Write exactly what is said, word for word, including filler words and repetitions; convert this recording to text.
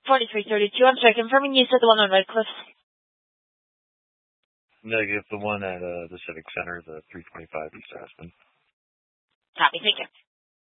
forty-three thirty-two. I'm sorry, confirming you said the one on Red Cliff. Negative, the one at uh, the Civic Center, the three twenty-five East Aspen. Copy, thank you.